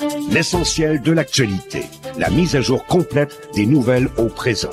L'essentiel de l'actualité. La mise à jour complète des nouvelles au présent.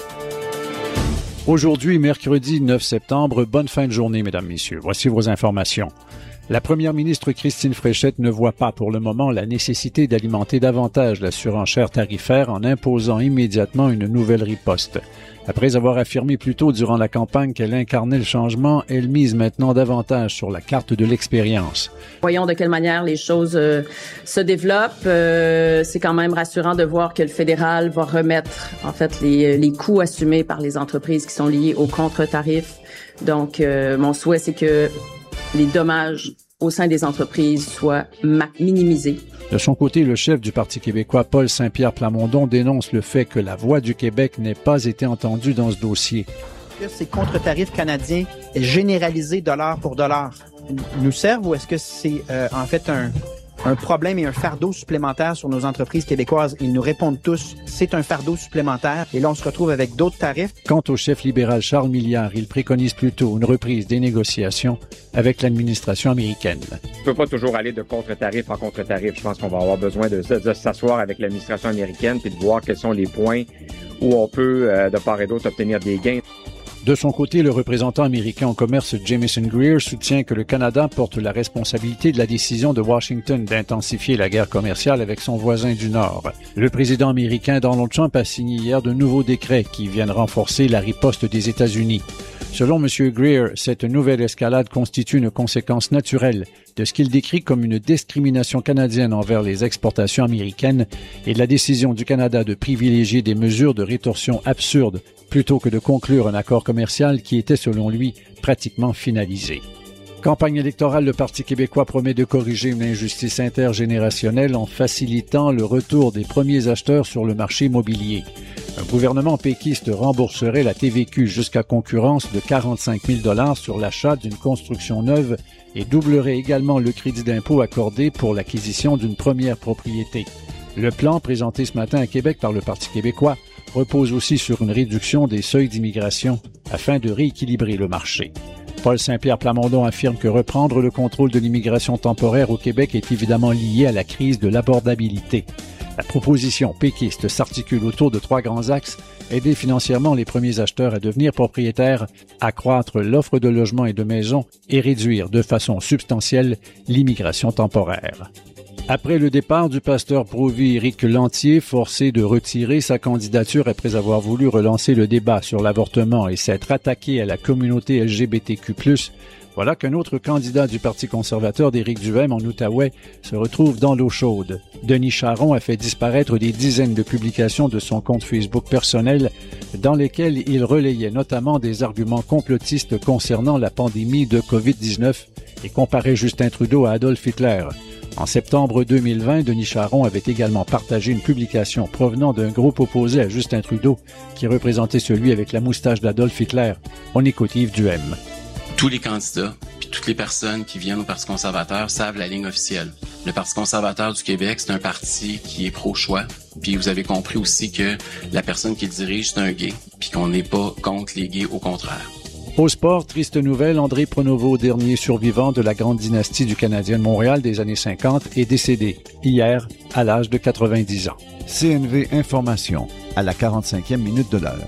Aujourd'hui, mercredi 9 septembre, bonne fin de journée, mesdames, messieurs. Voici vos informations. La première ministre Christine Fréchette ne voit pas pour le moment la nécessité d'alimenter davantage la surenchère tarifaire en imposant immédiatement une nouvelle riposte. Après avoir affirmé plus tôt durant la campagne qu'elle incarnait le changement, elle mise maintenant davantage sur la carte de l'expérience. Voyons de quelle manière les choses se développent. C'est quand même rassurant de voir que le fédéral va remettre en fait les coûts assumés par les entreprises qui sont liés aux contre-tarifs. Donc, mon souhait, c'est que les dommages au sein des entreprises soient minimisés. De son côté, le chef du Parti québécois, Paul Saint-Pierre Plamondon, dénonce le fait que la voix du Québec n'ait pas été entendue dans ce dossier. Ces contre-tarifs canadiens généralisés dollar pour dollar nous servent ou est-ce que c'est en fait un problème et un fardeau supplémentaire sur nos entreprises québécoises? Ils nous répondent tous, c'est un fardeau supplémentaire. Et là, on se retrouve avec d'autres tarifs. Quant au chef libéral Charles Milliard, il préconise plutôt une reprise des négociations avec l'administration américaine. On ne peut pas toujours aller de contre-tarif en contre-tarif. Je pense qu'on va avoir besoin de s'asseoir avec l'administration américaine puis de voir quels sont les points où on peut, de part et d'autre, obtenir des gains. De son côté, le représentant américain au commerce Jamieson Greer soutient que le Canada porte la responsabilité de la décision de Washington d'intensifier la guerre commerciale avec son voisin du Nord. Le président américain Donald Trump a signé hier de nouveaux décrets qui viennent renforcer la riposte des États-Unis. Selon M. Greer, cette nouvelle escalade constitue une conséquence naturelle de ce qu'il décrit comme une discrimination canadienne envers les exportations américaines et de la décision du Canada de privilégier des mesures de rétorsion absurdes plutôt que de conclure un accord commercial qui était, selon lui, pratiquement finalisé. Campagne électorale, le Parti québécois promet de corriger une injustice intergénérationnelle en facilitant le retour des premiers acheteurs sur le marché immobilier. Un gouvernement péquiste rembourserait la TVQ jusqu'à concurrence de 45 000 $ sur l'achat d'une construction neuve et doublerait également le crédit d'impôt accordé pour l'acquisition d'une première propriété. Le plan présenté ce matin à Québec par le Parti québécois repose aussi sur une réduction des seuils d'immigration afin de rééquilibrer le marché. Paul Saint-Pierre Plamondon affirme que reprendre le contrôle de l'immigration temporaire au Québec est évidemment lié à la crise de l'abordabilité. La proposition péquiste s'articule autour de 3 grands axes: aider financièrement les premiers acheteurs à devenir propriétaires, accroître l'offre de logements et de maisons et réduire de façon substantielle l'immigration temporaire. Après le départ du pasteur pro-vie Éric Lantier, forcé de retirer sa candidature après avoir voulu relancer le débat sur l'avortement et s'être attaqué à la communauté LGBTQ+, voilà qu'un autre candidat du Parti conservateur d'Éric Duhaime en Outaouais se retrouve dans l'eau chaude. Denis Charron a fait disparaître des dizaines de publications de son compte Facebook personnel dans lesquelles il relayait notamment des arguments complotistes concernant la pandémie de COVID-19 et comparait Justin Trudeau à Adolf Hitler. En septembre 2020, Denis Charron avait également partagé une publication provenant d'un groupe opposé à Justin Trudeau qui représentait celui avec la moustache d'Adolf Hitler. On écoute Yves Duhaime. Tous les candidats puis toutes les personnes qui viennent au Parti conservateur savent la ligne officielle. Le Parti conservateur du Québec, c'est un parti qui est pro-choix. Puis vous avez compris aussi que la personne qui le dirige, c'est un gay, puis qu'on n'est pas contre les gays, au contraire. Au sport, triste nouvelle, André Pronovo, dernier survivant de la grande dynastie du Canadien de Montréal des années 50, est décédé hier à l'âge de 90 ans. CNV Information, à la 45e minute de l'heure.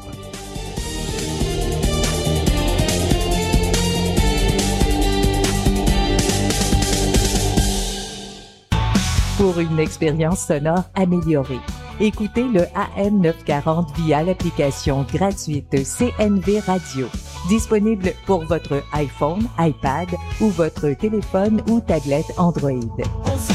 Pour une expérience sonore améliorée, écoutez le AM 940 via l'application gratuite CNV Radio. Disponible pour votre iPhone, iPad ou votre téléphone ou tablette Android.